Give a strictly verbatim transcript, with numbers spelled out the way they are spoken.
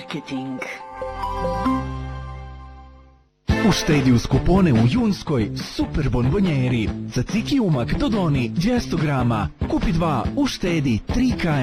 marketing. Uštedi uz kupone u Junskoj super bonbonjeri. Za Ciki umak Dodoni dvjesto grama. Kupi dva, uštedi tri kilograma.